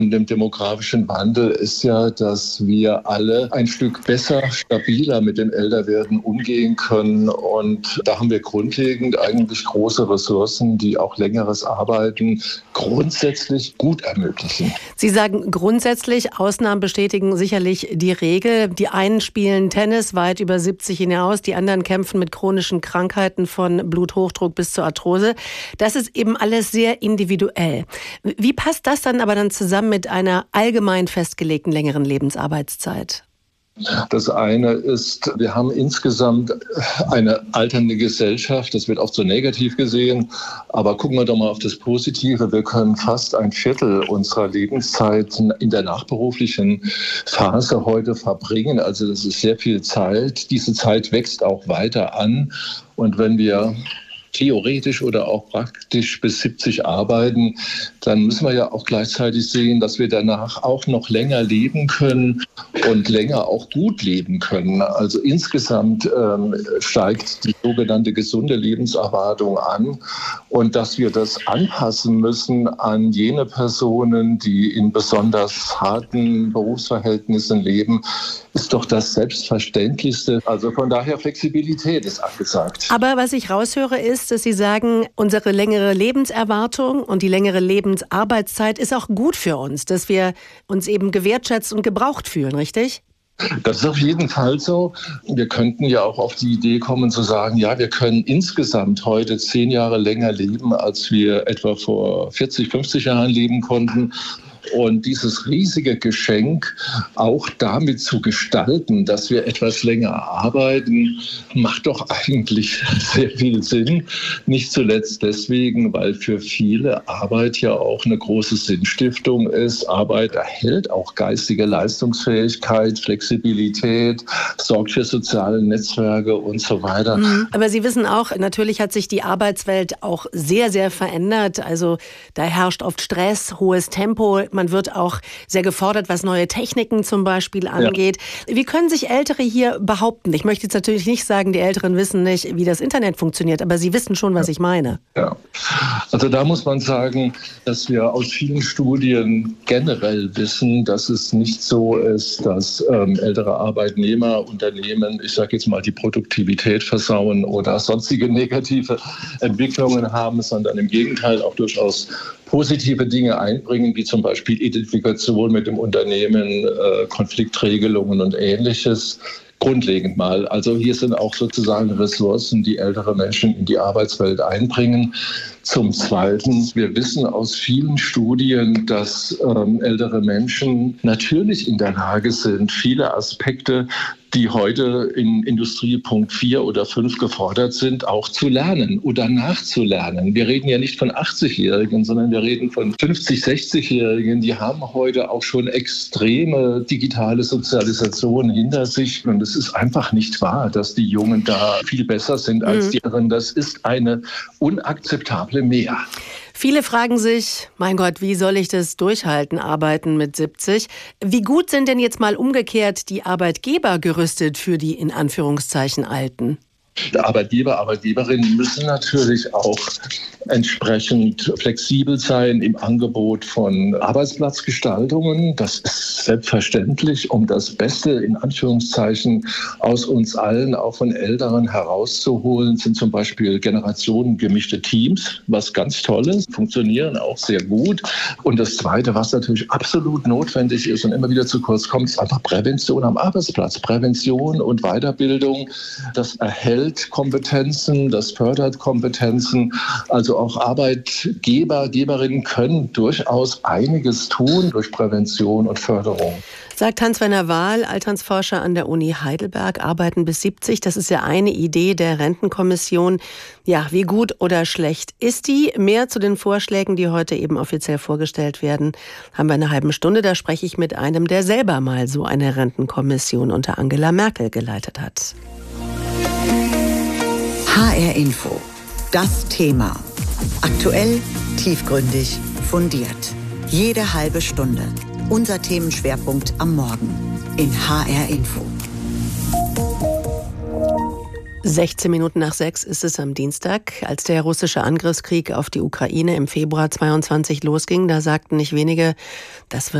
dem demografischen Wandel ist ja, dass wir alle ein Stück besser, stabiler mit dem Älterwerden umgehen können. Und da haben wir grundlegend eigentlich große Ressourcen, die auch längeres Arbeiten grundsätzlich gut ermöglichen. Sie sagen grundsätzlich, Ausnahmen bestätigen sicherlich die Regel. Die einen spielen Tennis weit über 70 hinaus, die anderen kämpfen mit chronischen Krankheiten von Bluthochdruck bis zur Arthrose. Das ist eben alles sehr individuell. Wie passt das dann aber dann zusammen mit einer allgemein festgelegten längeren Lebensarbeitszeit? Das eine ist, wir haben insgesamt eine alternde Gesellschaft. Das wird oft so negativ gesehen. Aber gucken wir doch mal auf das Positive. Wir können fast ein Viertel unserer Lebenszeit in der nachberuflichen Phase heute verbringen. Also das ist sehr viel Zeit. Diese Zeit wächst auch weiter an. Und wenn wir theoretisch oder auch praktisch bis 70 arbeiten, dann müssen wir ja auch gleichzeitig sehen, dass wir danach auch noch länger leben können und länger auch gut leben können. Also insgesamt steigt die sogenannte gesunde Lebenserwartung an und dass wir das anpassen müssen an jene Personen, die in besonders harten Berufsverhältnissen leben, ist doch das Selbstverständlichste. Also von daher Flexibilität ist angesagt. Aber was ich raushöre ist, dass Sie sagen, unsere längere Lebenserwartung und die längere Lebensarbeitszeit ist auch gut für uns, dass wir uns eben gewertschätzt und gebraucht fühlen, richtig? Das ist auf jeden Fall so. Wir könnten ja auch auf die Idee kommen zu sagen, ja, wir können insgesamt heute 10 Jahre länger leben, als wir etwa vor 40, 50 Jahren leben konnten. Und dieses riesige Geschenk auch damit zu gestalten, dass wir etwas länger arbeiten, macht doch eigentlich sehr viel Sinn. Nicht zuletzt deswegen, weil für viele Arbeit ja auch eine große Sinnstiftung ist. Arbeit erhält auch geistige Leistungsfähigkeit, Flexibilität, sorgt für soziale Netzwerke und so weiter. Aber Sie wissen auch, natürlich hat sich die Arbeitswelt auch sehr, sehr verändert. Also da herrscht oft Stress, hohes Tempo. Man wird auch sehr gefordert, was neue Techniken zum Beispiel angeht. Ja. Wie können sich Ältere hier behaupten? Ich möchte jetzt natürlich nicht sagen, die Älteren wissen nicht, wie das Internet funktioniert, aber sie wissen schon, was ich meine. Ja. Also da muss man sagen, dass wir aus vielen Studien generell wissen, dass es nicht so ist, dass ältere Arbeitnehmer Unternehmen, ich sage jetzt mal, die Produktivität versauen oder sonstige negative Entwicklungen haben, sondern im Gegenteil auch durchaus positive Dinge einbringen, wie zum Beispiel Identifikation mit dem Unternehmen, Konfliktregelungen und Ähnliches. Grundlegend mal. Also hier sind auch sozusagen Ressourcen, die ältere Menschen in die Arbeitswelt einbringen. Zum Zweiten, wir wissen aus vielen Studien, dass ältere Menschen natürlich in der Lage sind, viele Aspekte, die heute in Industriepunkt 4 oder 5 gefordert sind, auch zu lernen oder nachzulernen. Wir reden ja nicht von 80-Jährigen, sondern wir reden von 50-, 60-Jährigen. Die haben heute auch schon extreme digitale Sozialisation hinter sich. Und es ist einfach nicht wahr, dass die Jungen da viel besser sind als die anderen. Das ist eine unakzeptable Mehr. Viele fragen sich, mein Gott, wie soll ich das durchhalten, arbeiten mit 70? Wie gut sind denn jetzt mal umgekehrt die Arbeitgeber gerüstet für die in Anführungszeichen Alten? Arbeitgeber, Arbeitgeberinnen müssen natürlich auch entsprechend flexibel sein im Angebot von Arbeitsplatzgestaltungen. Das ist selbstverständlich, um das Beste in Anführungszeichen aus uns allen, auch von Älteren herauszuholen, sind zum Beispiel generationengemischte Teams, was ganz toll ist, funktionieren auch sehr gut. Und das Zweite, was natürlich absolut notwendig ist und immer wieder zu kurz kommt, ist einfach Prävention am Arbeitsplatz. Prävention und Weiterbildung, das erhält Kompetenzen, das fördert Kompetenzen. Also auch Arbeitgeber, Geberinnen können durchaus einiges tun durch Prävention und Förderung. Sagt Hans-Werner Wahl, Alternsforscher an der Uni Heidelberg, arbeiten bis 70. Das ist ja eine Idee der Rentenkommission. Ja, wie gut oder schlecht ist die? Mehr zu den Vorschlägen, die heute eben offiziell vorgestellt werden, haben wir in einer halben Stunde. Da spreche ich mit einem, der selber mal so eine Rentenkommission unter Angela Merkel geleitet hat. HR Info. Das Thema. Aktuell, tiefgründig, fundiert. Jede halbe Stunde. Unser Themenschwerpunkt am Morgen in HR Info. 16 Minuten nach 6 ist es am Dienstag, als der russische Angriffskrieg auf die Ukraine im Februar 22 losging. Da sagten nicht wenige, das wird